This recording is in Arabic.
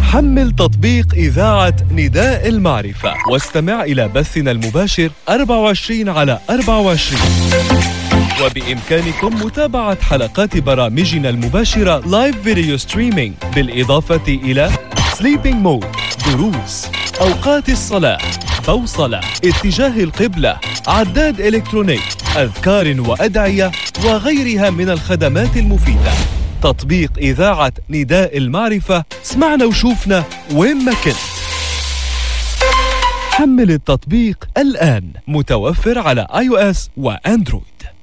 حمل تطبيق إذاعة نداء المعرفة واستمع إلى بثنا المباشر 24/24. وبإمكانكم متابعة حلقات برامجنا المباشرة لايف فيديو ستريمينج، بالإضافة إلى سليبينج مود، دروس، أوقات الصلاة، بوصلة، اتجاه القبلة، عداد إلكتروني، أذكار وأدعية وغيرها من الخدمات المفيدة. تطبيق إذاعة نداء المعرفة، اسمعنا وشوفنا وين ما كنت. حمل التطبيق الآن، متوفر على iOS وأندرويد.